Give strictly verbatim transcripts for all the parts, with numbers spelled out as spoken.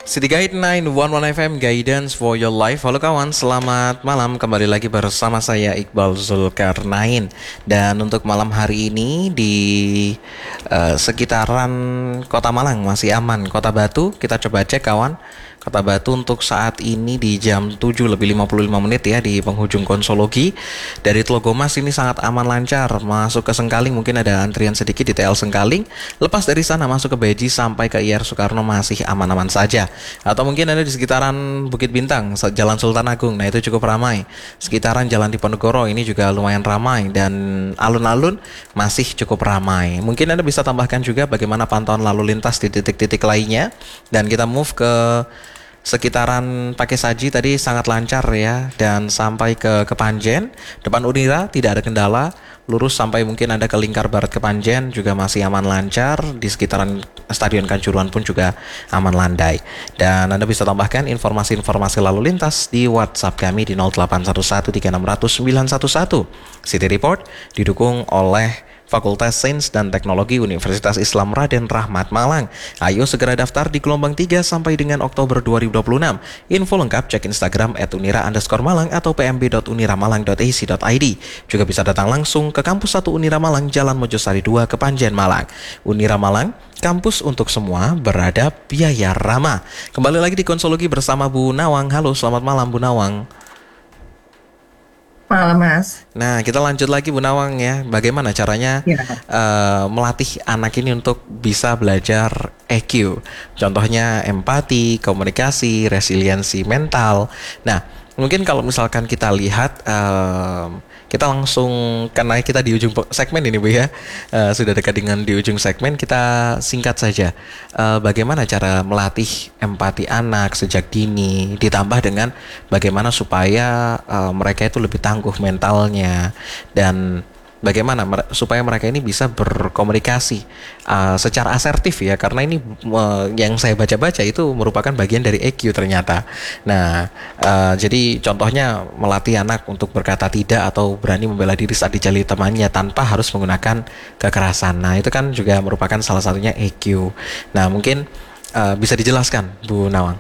City Guide sembilan satu satu F M Guidance for Your Life. Halo kawan, selamat malam. Kembali lagi bersama saya Iqbal Zulkarnain. Dan untuk malam hari ini di uh, sekitaran Kota Malang masih aman. Kota Batu kita coba cek kawan. Kota Batu untuk saat ini di jam tujuh lebih lima puluh lima menit ya di penghujung Konsologi. Dari Tlogomas ini sangat aman lancar. Masuk ke Sengkaling mungkin ada antrian sedikit di T L Sengkaling. Lepas dari sana masuk ke Beji sampai ke I R Soekarno masih aman-aman saja. Atau mungkin ada di sekitaran Bukit Bintang, Jalan Sultan Agung. Nah itu cukup ramai. Sekitaran Jalan Diponegoro ini juga lumayan ramai. Dan alun-alun masih cukup ramai. Mungkin Anda bisa tambahkan juga bagaimana pantauan lalu lintas di titik-titik lainnya. Dan kita move ke sekitaran Pakai Saji tadi sangat lancar ya, dan sampai ke Kepanjen depan Unira tidak ada kendala, lurus sampai mungkin ada ke Lingkar Barat Kepanjen juga masih aman lancar, di sekitaran Stadion Kanjuruhan pun juga aman landai. Dan Anda bisa tambahkan informasi-informasi lalu lintas di WhatsApp kami di nol delapan satu satu tiga enam nol nol sembilan satu satu. City Report didukung oleh Fakultas Sains dan Teknologi Universitas Islam Raden Rahmat Malang. Ayo segera daftar di gelombang tiga sampai dengan Oktober dua ribu dua puluh enam. Info lengkap cek Instagram at unira underscore malang atau pmb dot uniramalang dot a c dot i d. Juga bisa datang langsung ke Kampus satu Unira Malang, Jalan Mojosari dua, Kepanjen, Malang. Unira Malang, kampus untuk semua, beradab, biaya ramah. Kembali lagi di Konsologi bersama Bu Nawang. Halo, selamat malam Bu Nawang. Malam Mas. Nah kita lanjut lagi Bu Nawang ya. Bagaimana caranya Ya. uh, melatih anak ini untuk bisa belajar E Q. Contohnya empati, komunikasi, resiliensi mental. Nah mungkin kalau misalkan kita lihat um, kita langsung, karena kita di ujung segmen ini Bu ya, uh, sudah dekat dengan di ujung segmen, kita singkat saja uh, bagaimana cara melatih empati anak sejak dini, ditambah dengan bagaimana supaya uh, mereka itu lebih tangguh mentalnya, dan bagaimana mer- supaya mereka ini bisa berkomunikasi uh, secara asertif ya, karena ini uh, yang saya baca-baca itu merupakan bagian dari E Q ternyata. Nah uh, jadi contohnya melatih anak untuk berkata tidak atau berani membela diri saat dijali temannya tanpa harus menggunakan kekerasan. Nah itu kan juga merupakan salah satunya E Q. Nah mungkin uh, bisa dijelaskan Bu Nawang.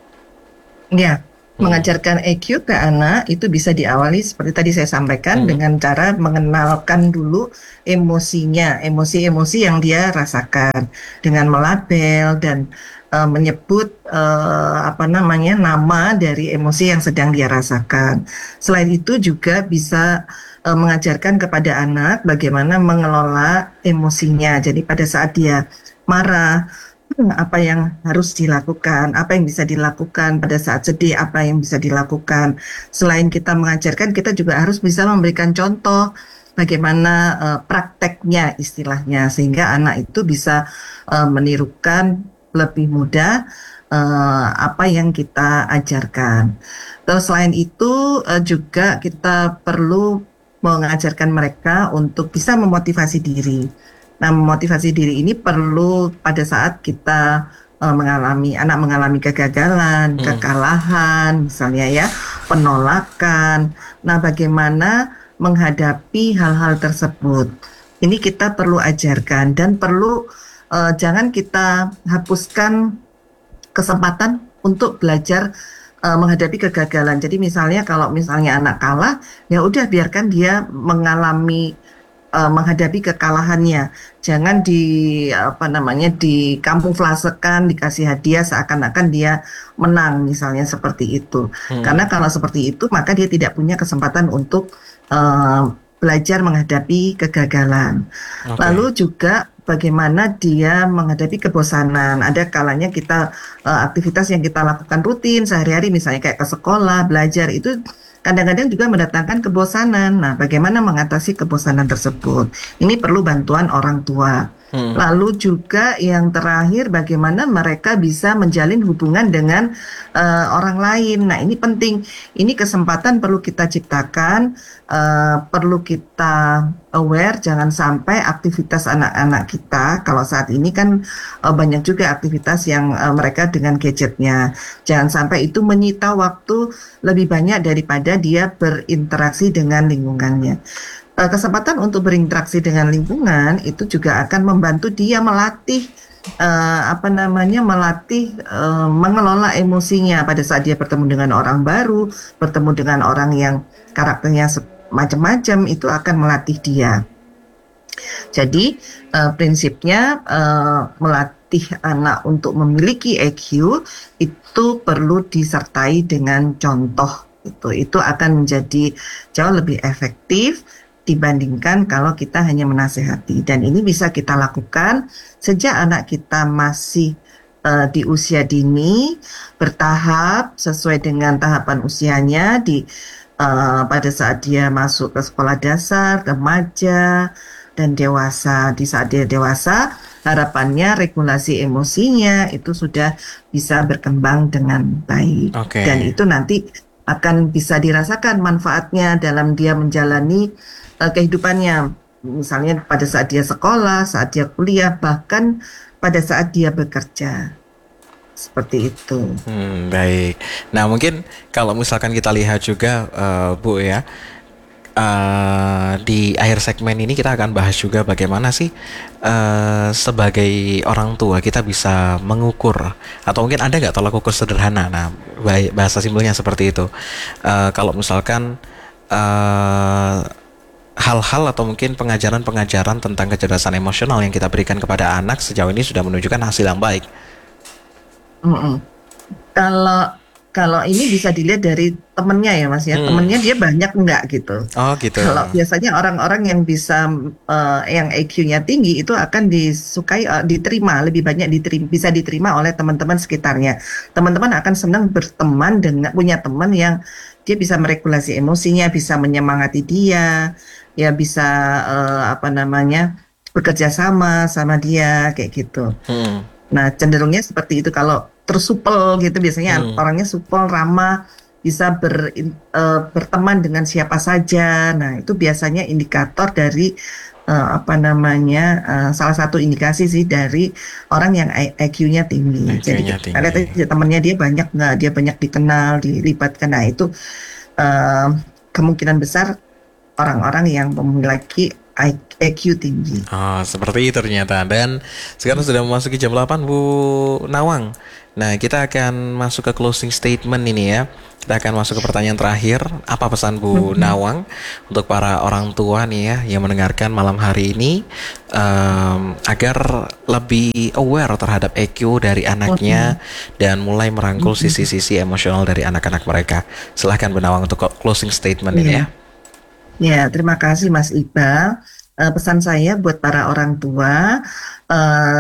Ya, Hmm. mengajarkan E Q ke anak itu bisa diawali seperti tadi saya sampaikan Hmm. dengan cara mengenalkan dulu emosinya, emosi-emosi yang dia rasakan dengan melabel dan uh, menyebut uh, apa namanya nama dari emosi yang sedang dia rasakan. Selain itu juga bisa uh, mengajarkan kepada anak bagaimana mengelola emosinya. Jadi pada saat dia marah, apa yang harus dilakukan, apa yang bisa dilakukan pada saat sedih, apa yang bisa dilakukan. Selain kita mengajarkan, kita juga harus bisa memberikan contoh bagaimana uh, prakteknya istilahnya, sehingga anak itu bisa uh, menirukan lebih mudah uh, apa yang kita ajarkan. Terus selain itu uh, juga kita perlu mengajarkan mereka untuk bisa memotivasi diri. Nah, memotivasi diri ini perlu pada saat kita uh, mengalami, anak mengalami kegagalan, Hmm. kekalahan, misalnya ya, penolakan. Nah, bagaimana menghadapi hal-hal tersebut? Ini kita perlu ajarkan dan perlu uh, jangan kita hapuskan kesempatan untuk belajar uh, menghadapi kegagalan. Jadi misalnya kalau misalnya anak kalah, ya udah biarkan dia mengalami uh, menghadapi kekalahannya. Jangan di apa namanya dikamuflasekan, dikasih hadiah seakan-akan dia menang misalnya seperti itu. Hmm. Karena kalau seperti itu maka dia tidak punya kesempatan untuk uh, belajar menghadapi kegagalan. Oke. Lalu juga bagaimana dia menghadapi kebosanan. Ada kalanya kita uh, aktivitas yang kita lakukan rutin sehari-hari misalnya kayak ke sekolah, belajar itu kadang-kadang juga mendatangkan kebosanan. Nah, bagaimana mengatasi kebosanan tersebut? Ini perlu bantuan orang tua. Hmm. Lalu juga yang terakhir bagaimana mereka bisa menjalin hubungan dengan uh, orang lain. Nah, ini penting. Ini kesempatan perlu kita ciptakan, uh, perlu kita aware, jangan sampai aktivitas anak-anak kita, kalau saat ini kan uh, banyak juga aktivitas yang uh, mereka dengan gadgetnya. Jangan sampai itu menyita waktu lebih banyak daripada dia berinteraksi dengan lingkungannya. Kesempatan untuk berinteraksi dengan lingkungan itu juga akan membantu dia melatih eh, apa namanya melatih eh, mengelola emosinya pada saat dia bertemu dengan orang baru, bertemu dengan orang yang karakternya se- macam-macam, itu akan melatih dia. Jadi eh, prinsipnya eh, melatih anak untuk memiliki E Q itu perlu disertai dengan contoh. Itu itu akan menjadi jauh lebih efektif dibandingkan kalau kita hanya menasehati. Dan ini bisa kita lakukan sejak anak kita masih eh, di usia dini, bertahap sesuai dengan tahapan usianya di eh, pada saat dia masuk ke sekolah dasar, remaja, dan dewasa. Di saat dia dewasa, harapannya regulasi emosinya itu sudah bisa berkembang dengan baik. Oke. Dan itu nanti akan bisa dirasakan manfaatnya dalam dia menjalani uh, kehidupannya. Misalnya pada saat dia sekolah, saat dia kuliah, bahkan pada saat dia bekerja. Seperti itu. Hmm, baik. Nah, mungkin kalau misalkan kita lihat juga, eh, Bu ya, eh, di akhir segmen ini kita akan bahas juga bagaimana sih eh, sebagai orang tua kita bisa mengukur, atau mungkin ada nggak tolak ukur sederhana. Nah, baik, bahasa simpelnya seperti itu. Eh, kalau misalkan eh, hal-hal atau mungkin pengajaran-pengajaran tentang kecerdasan emosional yang kita berikan kepada anak sejauh ini sudah menunjukkan hasil yang baik. Mm-mm. Kalau kalau ini bisa dilihat dari temennya ya Mas ya, Hmm. temennya dia banyak enggak gitu. Oh gitu. Kalau biasanya orang-orang yang bisa eh, yang E Q-nya tinggi itu akan disukai, eh, diterima lebih banyak diterima, bisa diterima oleh teman-teman sekitarnya. Teman-teman akan senang berteman dengan punya teman yang dia bisa meregulasi emosinya, bisa menyemangati dia, ya bisa eh, apa namanya bekerja sama sama dia kayak gitu. Hmm. Nah, cenderungnya seperti itu. Kalau terus supel gitu, biasanya Hmm. orangnya supel, ramah, bisa ber, eh, berteman dengan siapa saja. Nah, itu biasanya indikator dari eh, apa namanya, eh, salah satu indikasi sih dari orang yang I- IQ-nya tinggi. Jadi I Q-nya kita lihat tinggi. aja temannya dia banyak nggak, dia banyak dikenal, dilibatkan. Nah, itu eh, kemungkinan besar orang-orang yang memiliki I- IQ tinggi. Oh, seperti itu ternyata. Dan sekarang sudah memasuki jam delapan, Bu Nawang. Nah, kita akan masuk ke closing statement ini ya. Kita akan masuk ke pertanyaan terakhir. Apa pesan Bu Mhm. Nawang untuk para orang tua nih ya yang mendengarkan malam hari ini, em, agar lebih aware terhadap E Q dari anaknya Mhm. dan mulai merangkul Mhm. sisi-sisi emosional dari anak-anak mereka. Silahkan Bu Nawang untuk closing statement ini Iya. ya. Ya, terima kasih Mas Iqbal. Eh, pesan saya buat para orang tua, eh,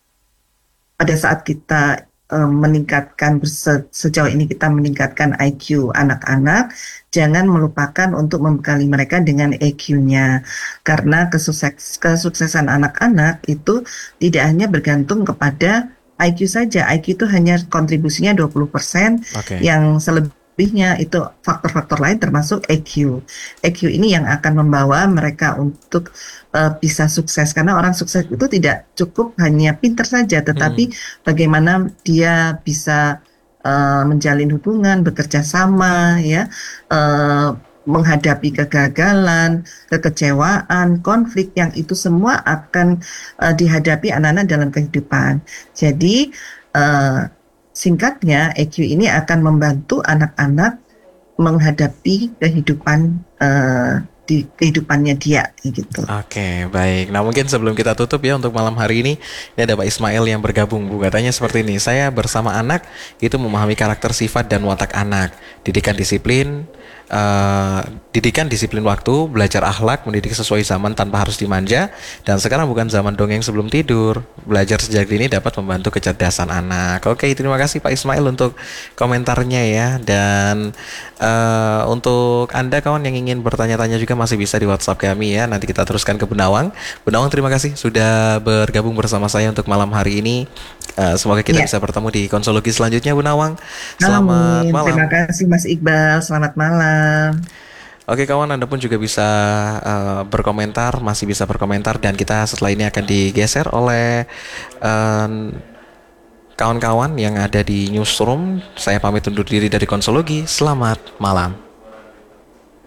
pada saat kita eh, meningkatkan se- sejauh ini kita meningkatkan I Q anak-anak, jangan melupakan untuk membekali mereka dengan E Q-nya. Karena kesukses- kesuksesan anak-anak itu tidak hanya bergantung kepada I Q saja. I Q itu hanya kontribusinya dua puluh persen, Oke. yang selebihnya itu faktor-faktor lain termasuk E Q. E Q ini yang akan membawa mereka untuk uh, bisa sukses, karena orang sukses itu tidak cukup hanya pinter saja, tetapi Hmm. bagaimana dia bisa uh, menjalin hubungan, bekerja sama, ya, uh, menghadapi kegagalan, kekecewaan, konflik, yang itu semua akan uh, dihadapi anak-anak dalam kehidupan. Jadi uh, singkatnya, E Q ini akan membantu anak-anak menghadapi kehidupan uh, di kehidupannya dia gitu. Oke, baik. Nah, mungkin sebelum kita tutup ya untuk malam hari ini, ini ada Pak Ismail yang bergabung, Bu. Katanya seperti ini, saya bersama anak itu memahami karakter, sifat, dan watak anak. Didikan disiplin, eh, didikan disiplin waktu, belajar akhlak, mendidik sesuai zaman tanpa harus dimanja. Dan sekarang bukan zaman dongeng sebelum tidur. Belajar sejak dini dapat membantu kecerdasan anak. Oke, terima kasih Pak Ismail untuk komentarnya ya. Dan eh, untuk Anda kawan yang ingin bertanya-tanya juga masih bisa di WhatsApp kami ya. Nanti kita teruskan ke Bu Nawang. Bu Nawang, terima kasih sudah bergabung bersama saya untuk malam hari ini. Eh, semoga kita Ya, bisa bertemu di konsologi selanjutnya, Bu Nawang. Selamat amin. Terima malam. kasih Mas Iqbal. Selamat malam. Oke kawan, Anda pun juga bisa eh, berkomentar, masih bisa berkomentar, dan kita setelah ini akan digeser oleh eh, kawan-kawan yang ada di newsroom. Saya pamit undur diri dari Konsologi. Selamat malam.